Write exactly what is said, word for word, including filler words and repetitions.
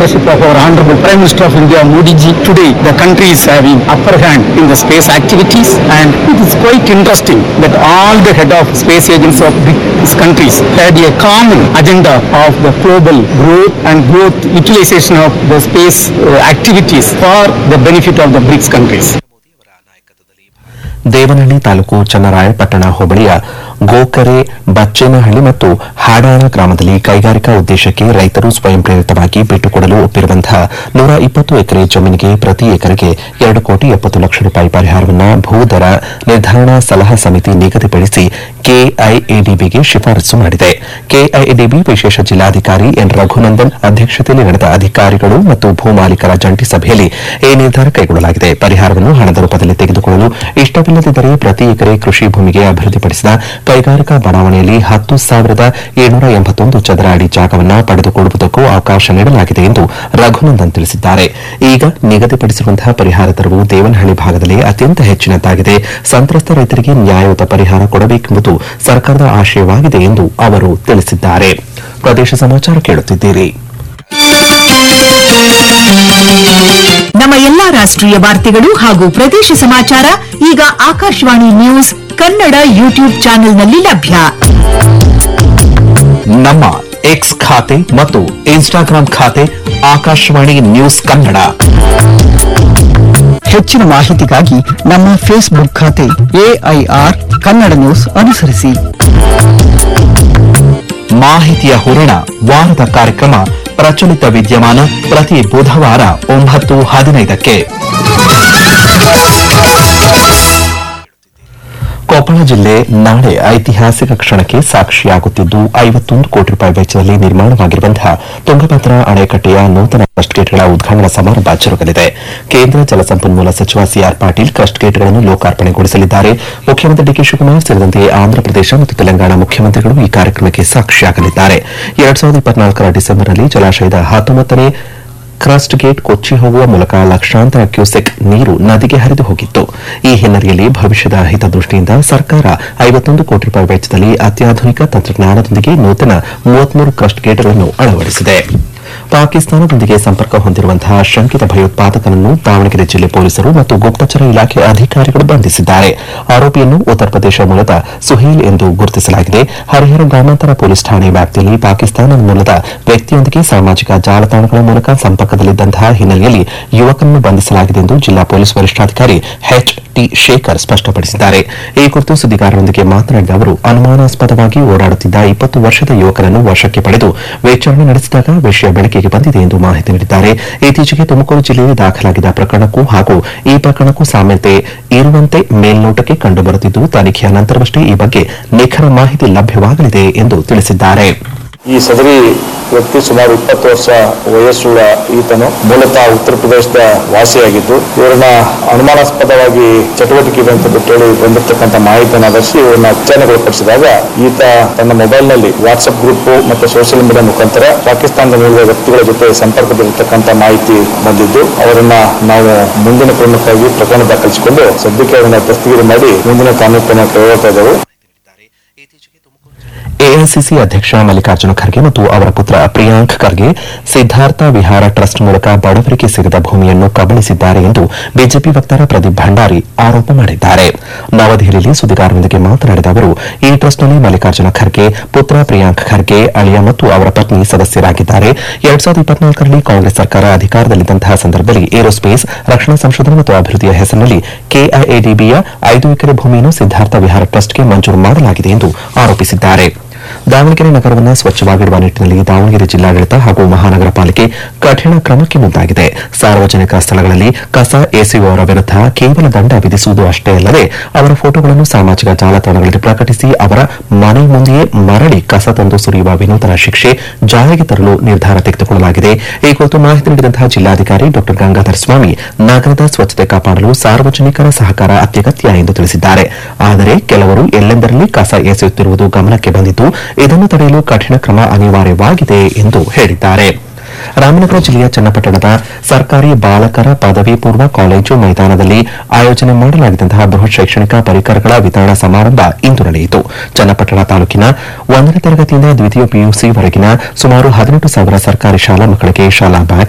leadership of our Honorable Prime Minister of India, Modi ji, today the country is having upper hand in the space activities, and it is quite interesting that all the head of space agencies of these countries had a common agenda of the global growth and growth utilization of the space uh, activities for the benefit of the BRICS countries. Devanahalli taluk Channarayapatna ಹೋಬಳಿಯ ಗೋಕರೆ ಬಚ್ಚೇನಹಳ್ಳಿ ಮತ್ತು ಹಾಡಾಳ ಗ್ರಾಮದಲ್ಲಿ ಕೈಗಾರಿಕಾ ಉದ್ದೇಶಕ್ಕೆ ರೈತರು ಸ್ವಯಂ ಪ್ರೇರಿತವಾಗಿ ಬಿಟ್ಟುಕೊಡಲು ಒಪ್ಪಿರುವಂತಹ ನೂರ ಇಪ್ಪತ್ತು ಎಕರೆ ಜಮೀನಿಗೆ ಪ್ರತಿ ಎಕರೆಗೆ ಎರಡು ಕೋಟಿ ಎಪ್ಪತ್ತು ಲಕ್ಷ ರೂಪಾಯಿ ಪರಿಹಾರವನ್ನು ಭೂದರ ನಿರ್ಧಾರಣಾ ಸಲಹಾ ಸಮಿತಿ ನಿಗದಿಪಡಿಸಿ ಕೆಐಎಡಿಬಿಗೆ ಶಿಫಾರಸು ಮಾಡಿದೆ. ಕೆಐಎಡಿಬಿ ವಿಶೇಷ ಜಿಲ್ಲಾಧಿಕಾರಿ ಎನ್ ರಘುನಂದನ್ ಅಧ್ಯಕ್ಷತೆಯಲ್ಲಿ ನಡೆದ ಅಧಿಕಾರಿಗಳು ಮತ್ತು ಭೂ ಮಾಲೀಕರ ಜಂಟಿ ಸಭೆಯಲ್ಲಿ ಈ ನಿರ್ಧಾರ ಕೈಗೊಳ್ಳಲಾಗಿದೆ. ಪರಿಹಾರವನ್ನು ಹಣದ ರೂಪದಲ್ಲಿ ತೆಗೆದುಕೊಳ್ಳಲು ಇಷ್ಟವಿಲ್ಲದಿದ್ದರೆ ಪ್ರತಿ ಎಕರೆ ಕೃಷಿ ಭೂಮಿಗೆ ಅಭಿವೃದ್ಧಿಪಡಿಸಿದ ಕೈಗಾರಿಕಾ ಬಡಾವಣೆಯಲ್ಲಿ ಹತ್ತು ಸಾವಿರದ ಏಳ್ನೂರ ಎಂಬತ್ತೊಂದು ಚದರ ಅಡಿ ಜಾಗವನ್ನು ಪಡೆದುಕೊಳ್ಳುವುದಕ್ಕೂ ಅವಕಾಶ ನೀಡಲಾಗಿದೆ ಎಂದು ರಘುನಂದನ್ ತಿಳಿಸಿದ್ದಾರೆ. ಈಗ ನಿಗದಿಪಡಿಸಿರುವಂತಹ ಪರಿಹಾರ ದರವು ದೇವನಹಳ್ಳಿ ಭಾಗದಲ್ಲಿ ಅತ್ಯಂತ ಹೆಚ್ಚಿನದ್ದಾಗಿದೆ. ಸಂತ್ರಸ್ತ ರೈತರಿಗೆ ನ್ಯಾಯಯುತ ಪರಿಹಾರ ಕೊಡಬೇಕೆಂಬುದು ಸರ್ಕಾರದ ಆಶಯವಾಗಿದೆ ಎಂದು ಅವರು ತಿಳಿಸಿದ್ದಾರೆ. ಪ್ರದೇಶ ಸಮಾಚಾರ ಕೇಳುತ್ತಿದ್ದೀರಿ. ನಮ್ಮ ಎಲ್ಲಾ ರಾಷ್ಟ್ರೀಯ ವಾರ್ತೆಗಳು ಹಾಗೂ ಪ್ರದೇಶ ಸಮಾಚಾರ ಈಗ ಆಕಾಶವಾಣಿ ನ್ಯೂಸ್ ಕನ್ನಡ ಯೂಟ್ಯೂಬ್ ಚಾನೆಲ್ನಲ್ಲಿ ಲಭ್ಯ. ನಮ್ಮ ಎಕ್ಸ್ ಖಾತೆ ಮತ್ತು ಇನ್ಸ್ಟಾಗ್ರಾಂ ಖಾತೆ ಆಕಾಶವಾಣಿ ನ್ಯೂಸ್ ಕನ್ನಡ. ಹೆಚ್ಚಿನ ಮಾಹಿತಿಗಾಗಿ ನಮ್ಮ ಫೇಸ್ಬುಕ್ ಖಾತೆ ಎಐಆರ್ ಕನ್ನಡ ನ್ಯೂಸ್ ಅನುಸರಿಸಿ. ಮಾಹಿತಿಯ ಹೂರಣ ವಾರದ ಕಾರ್ಯಕ್ರಮ ಪ್ರಚಲಿತ ವಿದ್ಯಮಾನ ಪ್ರತಿ ಬುಧವಾರ ಒಂಬತ್ತು ಹದಿನೈದಕ್ಕೆ. ಕೊಪ್ಪಳ ಜಿಲ್ಲೆ ನಾಳೆ ಐತಿಹಾಸಿಕ ಕ್ಷಣಕ್ಕೆ ಸಾಕ್ಷಿಯಾಗುತ್ತಿದ್ದು ಐವತ್ತೊಂದು ಕೋಟಿ ರೂಪಾಯಿ ವೆಚ್ಚದಲ್ಲಿ ನಿರ್ಮಾಣವಾಗಿರುವಂತಹ ತುಂಗಭದ್ರಾ ಅಣೆಕಟ್ಟೆಯ ನೂತನ ಕ್ರಸ್ಟ್ ಗೇಟ್ಗಳ ಉದ್ಘಾಟನಾ ಸಮಾರಂಭ ಜರುಗಲಿದೆ. ಕೇಂದ್ರ ಜಲಸಂಪನ್ಮೂಲ ಸಚಿವ ಸಿಆರ್ ಪಾಟೀಲ್ ಕ್ರಸ್ಟ್ ಗೇಟ್ಗಳನ್ನು ಲೋಕಾರ್ಪಣೆಗೊಳಿಸಲಿದ್ದಾರೆ. ಮುಖ್ಯಮಂತ್ರಿ ಡಿಕೆ ಶಿವಕುಮಾರ್ ಸೇರಿದಂತೆ ಆಂಧ್ರಪ್ರದೇಶ ಮತ್ತು ತೆಲಂಗಾಣ ಮುಖ್ಯಮಂತ್ರಿಗಳು ಈ ಕಾರ್ಯಕ್ರಮಕ್ಕೆ ಸಾಕ್ಷಿಯಾಗಲಿದ್ದಾರೆ. ಎರಡ್ ಸಾವಿರದ ಇಪ್ಪತ್ನಾಲ್ಕರ ಡಿಸೆಂಬರ್ನಲ್ಲಿ ಜಲಾಶಯದ ಹತ್ತೊಂಬತ್ತನೇ ಕ್ರಸ್ಟ್ ಗೇಟ್ ಕೊಚ್ಚಿ ಹೋಗುವ ಮೂಲಕ ಲಕ್ಷಾಂತರ ಕ್ಯೂಸೆಕ್ ನೀರು ನದಿಗೆ ಹರಿದು ಹೋಗಿತ್ತು. ಈ ಹಿನ್ನೆಲೆಯಲ್ಲಿ ಭವಿಷ್ಯದ ಹಿತದೃಷ್ಟಿಯಿಂದ ಸರ್ಕಾರ ಐವತ್ತೊಂದು ಕೋಟಿ ರೂಪಾಯಿ ವೆಚ್ಚದಲ್ಲಿ ಅತ್ಯಾಧುನಿಕ ತಂತ್ರಜ್ಞಾನದೊಂದಿಗೆ ನೂತನ ಮೂವತ್ಮೂರು ಕ್ರಸ್ಟ್ ಗೇಟ್ಗಳನ್ನು ಅಳವಡಿಸಿದೆ. ಪಾಕಿಸ್ತಾನದೊಂದಿಗೆ ಸಂಪರ್ಕ ಹೊಂದಿರುವಂತಹ ಶಂಕಿತ ಭಯೋತ್ಪಾದಕನನ್ನು ದಾವಣಗೆರೆ ಜಿಲ್ಲೆ ಪೊಲೀಸರು ಮತ್ತು ಗುಪ್ತಚರ ಇಲಾಖೆ ಅಧಿಕಾರಿಗಳು ಬಂಧಿಸಿದ್ದಾರೆ. ಆರೋಪಿಯನ್ನು ಉತ್ತರ ಪ್ರದೇಶ ಮೂಲದ ಸುಹೇಲ್ ಎಂದು ಗುರುತಿಸಲಾಗಿದೆ. ಹರಿಹರ ಗ್ರಾಮಾಂತರ ಪೊಲೀಸ್ ಠಾಣೆ ವ್ಯಾಪ್ತಿಯಲ್ಲಿ ಪಾಕಿಸ್ತಾನ ಮೂಲದ ವ್ಯಕ್ತಿಯೊಂದಿಗೆ ಸಾಮಾಜಿಕ ಜಾಲತಾಣಗಳ ಮೂಲಕ ಸಂಪರ್ಕದಲ್ಲಿದ್ದಂತಹ ಹಿನ್ನೆಲೆಯಲ್ಲಿ ಯುವಕನನ್ನು ಬಂಧಿಸಲಾಗಿದೆ ಎಂದು ಜಿಲ್ಲಾ ಪೊಲೀಸ್ ವರಿಷ್ಠಾಧಿಕಾರಿ ಎಚ್ ಟಿ ಶೇಖರ್ ಸ್ಪಷ್ಟಪಡಿಸಿದ್ದಾರೆ. ಈ ಕುರಿತು ಸುದ್ದಿಗಾರರೊಂದಿಗೆ ಮಾತನಾಡಿದ ಅವರು, ಅನುಮಾನಾಸ್ಪದವಾಗಿ ಓಡಾಡುತ್ತಿದ್ದ ಇಪ್ಪತ್ತು ವರ್ಷದ ಯುವಕನನ್ನು ವಶಕ್ಕೆ ಪಡೆದು ವಿಚಾರಣೆ ನಡೆಸಿದಾಗ ವಿಷಯ ಬೆಳಕಿಗೆ ಬಂದಿದೆ ಎಂದು ಮಾಹಿತಿ ನೀಡಿದ್ದಾರೆ. ಇತ್ತೀಚೆಗೆ ತುಮಕೂರು ಜಿಲ್ಲೆಯಲ್ಲಿ ದಾಖಲಾಗಿದ್ದ ಪ್ರಕರಣಕ್ಕೂ ಹಾಗೂ ಈ ಪ್ರಕರಣಕ್ಕೂ ಸಾಮ್ಯತೆ ಇರುವಂತೆ ಮೇಲ್ನೋಟಕ್ಕೆ ಕಂಡುಬರುತ್ತಿದ್ದು, ತನಿಖೆಯ ನಂತರವಷ್ಟೇ ಈ ಬಗ್ಗೆ ನಿಖರ ಮಾಹಿತಿ ಲಭ್ಯವಾಗಲಿದೆ ಎಂದು ತಿಳಿಸಿದ್ದಾರೆ. ಈ ಸದರಿ ವ್ಯಕ್ತಿ ಸುಮಾರು ಇಪ್ಪತ್ತು ವರ್ಷ ವಯಸ್ಸುಳ್ಳ ಈತನು ಮೂಲತಃ ಉತ್ತರ ಪ್ರದೇಶದ ವಾಸಿಯಾಗಿದ್ದು, ಇವರನ್ನ ಅನುಮಾನಾಸ್ಪದವಾಗಿ ಚಟುವಟಿಕೆ ಇದೆ ಅಂತ ಹೇಳಿ ಬಂದಿರತಕ್ಕಂಥ ಮಾಹಿತಿಯನ್ನು ಆಧರಿಸಿ ಇವರನ್ನ ವಿಚಾರಣೆಗೊಳಪಡಿಸಿದಾಗ ಈತ ತನ್ನ ಮೊಬೈಲ್ನಲ್ಲಿ ವಾಟ್ಸ್ಆಪ್ ಗ್ರೂಪ್ ಮತ್ತು ಸೋಷಿಯಲ್ ಮೀಡಿಯಾ ಮುಖಾಂತರ ಪಾಕಿಸ್ತಾನದ ಮೂಲದ ವ್ಯಕ್ತಿಗಳ ಜೊತೆ ಸಂಪರ್ಕದಲ್ಲಿರತಕ್ಕಂಥ ಮಾಹಿತಿ ಬಂದಿದ್ದು, ಅವರನ್ನ ನಾವು ಮುಂದಿನ ಕ್ರಮಕ್ಕಾಗಿ ಪ್ರಕರಣ ದಾಖಲಿಸಿಕೊಂಡು ಸದ್ಯಕ್ಕೆ ಅವರನ್ನ ದಸ್ತಗಿರಿ ಮಾಡಿ ಮುಂದಿನ ಕಾನೂನು ಕ್ರಮ ಕೈಗೊಳ್ತಾ ಇದ್ದೇವೆ. ಎಐಸಿಸಿ ಅಧ್ಯಕ್ಷ ಮಲ್ಲಿಕಾರ್ಜುನ ಖರ್ಗೆ ಮತ್ತು ಅವರ ಪುತ್ರ ಪ್ರಿಯಾಂಕ್ ಖರ್ಗೆ ಸಿದ್ದಾರ್ಥ ವಿಹಾರ ಟ್ರಸ್ಟ್ ಮೂಲಕ ಬಡವರಿಗೆ ಸಿಗದ ಭೂಮಿಯನ್ನು ಕಬಳಿಸಿದ್ದಾರೆ ಎಂದು ಬಿಜೆಪಿ ವಕ್ತಾರ ಪ್ರದೀಪ್ ಭಂಡಾರಿ ಆರೋಪ ಮಾಡಿದ್ದಾರೆ. ನವದೆಹಲಿಯಲ್ಲಿ ಸುದ್ದಿಗಾರರೊಂದಿಗೆ ಮಾತನಾಡಿದ ಅವರು, ಈ ಟ್ರಸ್ಟ್ನಲ್ಲಿ ಮಲ್ಲಿಕಾರ್ಜುನ ಖರ್ಗೆ, ಪುತ್ರ ಪ್ರಿಯಾಂಕ್ ಖರ್ಗೆ, ಅಳಿಯ ಮತ್ತು ಅವರ ಪತ್ನಿ ಸದಸ್ಯರಾಗಿದ್ದಾರೆ. ಎರಡ್ ಸಾವಿರದ ಇಪ್ಪತ್ನಾಲ್ಕರಲ್ಲಿ ಕಾಂಗ್ರೆಸ್ ಸರ್ಕಾರ ಅಧಿಕಾರದಲ್ಲಿದ್ದಂತಹ ಸಂದರ್ಭದಲ್ಲಿ ಏರೋಸ್ಪೇಸ್, ರಕ್ಷಣಾ ಸಂಶೋಧನೆ ಮತ್ತು ಅಭಿವೃದ್ಧಿಯ ಹೆಸರಿನಲ್ಲಿ ಕೆಐಎಡಿಬಿಯ ಐದು ಎಕರೆ ಭೂಮಿಯನ್ನು ಸಿದ್ದಾರ್ಥ ವಿಹಾರ ಟ್ರಸ್ಟ್ಗೆ ಮಂಜೂರು ಮಾಡಲಾಗಿದೆ ಎಂದು ಆರೋಪಿಸಿದ್ದಾರೆ. ದಾವಣಗೆರೆ ನಗರವನ್ನು ಸ್ವಚ್ಛವಾಗಿಡುವ ನಿಟ್ಟಿನಲ್ಲಿ ದಾವಣಗೆರೆ ಜಿಲ್ಲಾಡಳಿತ ಹಾಗೂ ಮಹಾನಗರ ಪಾಲಿಕೆ ಕಠಿಣ ಕ್ರಮಕ್ಕೆ ಮುಂದಾಗಿದೆ. ಸಾರ್ವಜನಿಕ ಸ್ಥಳಗಳಲ್ಲಿ ಕಸ ಎಸೆಯುವವರ ವಿರುದ್ಧ ಕೇವಲ ದಂಡ ವಿಧಿಸುವುದು ಅಷ್ಟೇ ಅಲ್ಲದೆ ಅವರ ಫೋಟೋಗಳನ್ನು ಸಾಮಾಜಿಕ ಜಾಲತಾಣಗಳಲ್ಲಿ ಪ್ರಕಟಿಸಿ ಅವರ ಮನೆ ಮುಂದೆಯೇ ಮರಳಿ ಕಸ ತಂದು ಸುರಿಯುವ ವಿನೂತನ ಶಿಕ್ಷೆ ಜಾರಿಗೆ ತರಲು ನಿರ್ಧಾರ ತೆಗೆದುಕೊಳ್ಳಲಾಗಿದೆ. ಈ ಕುರಿತು ಮಾಹಿತಿ ನೀಡಿದಂತಹ ಜಿಲ್ಲಾಧಿಕಾರಿ ಡಾ ಗಂಗಾಧರ ಸ್ವಾಮಿ, ನಗರದ ಸ್ವಚ್ಛತೆ ಕಾಪಾಡಲು ಸಾರ್ವಜನಿಕರ ಸಹಕಾರ ಅತ್ಯಗತ್ಯ ಎಂದು ತಿಳಿಸಿದ್ದಾರೆ. ಆದರೆ ಕೆಲವರು ಎಲ್ಲೆಂದರಲ್ಲಿ ಕಸ ಎಸೆಯುತ್ತಿರುವುದು ಗಮನಕ್ಕೆ ಬಂದಿದ್ದು, ಇದನ್ನು ತಡೆಯಲು ಕಠಿಣ ಕ್ರಮ ಅನಿವಾರ್ಯವಾಗಿದೆ ಎಂದು ಹೇಳಿದ್ದಾರೆ. ರಾಮನಗರ ಜಿಲ್ಲೆಯ ಚನ್ನಪಟ್ಟಣದ ಸರ್ಕಾರಿ ಬಾಲಕರ ಪದವಿ ಪೂರ್ವ ಕಾಲೇಜು ಮೈದಾನದಲ್ಲಿ ಆಯೋಜನೆ ಮಾಡಲಾಗಿದ್ದಂತಹ ಬೃಹತ್ ಶೈಕ್ಷಣಿಕ ಪರಿಕರಗಳ ವಿತರಣಾ ಸಮಾರಂಭ ಇಂದು ನಡೆಯಿತು. ಚನ್ನಪಟ್ಟಣ ತಾಲೂಕಿನ ಒಂದನೇ ತರಗತಿಯಿಂದ ದ್ವಿತೀಯ ಪಿಯುಸಿವರೆಗಿನ ಸುಮಾರು ಹದಿನೆಂಟು ಸಾವಿರ ಸರ್ಕಾರಿ ಶಾಲಾ ಮಕ್ಕಳಿಗೆ ಶಾಲಾ ಬ್ಯಾಗ್,